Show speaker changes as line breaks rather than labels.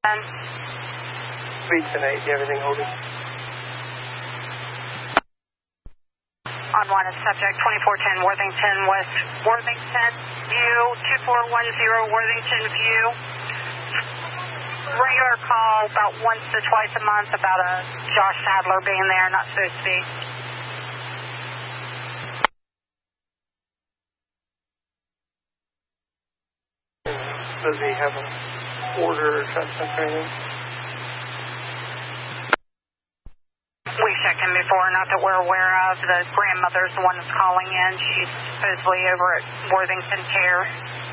Speed tonight, do you have anything holding?
On one is subject 2410 Worthington West Worthington View, 2410 Worthington View. Regular call about once to twice a month about a Josh Sadler being there, not supposed to be.
Does he have an order or something for anything?
We checked him before, not that we're aware of. The grandmother's the one that's calling in. She's supposedly over at Worthington Care.